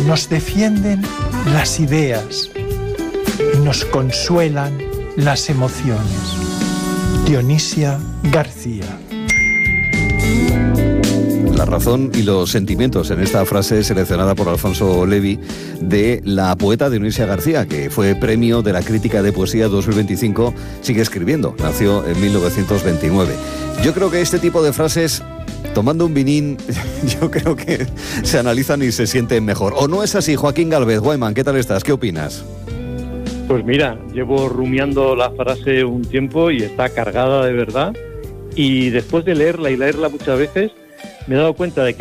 nos defienden las ideas y nos consuelan las emociones. Dionisia García. La razón y los sentimientos en esta frase seleccionada por Alfonso Levi de la poeta Dionisia García, que fue premio de la Crítica de Poesía 2025, sigue escribiendo, nació en 1929. Yo creo que este tipo de frases, tomando un vinín, yo creo que se analizan y se sienten mejor. ¿O no es así, Joaquín Gálvez? Guayman, ¿qué tal estás? ¿Qué opinas? Pues mira, llevo rumiando la frase un tiempo y está cargada de verdad, y después de leerla muchas veces me he dado cuenta de que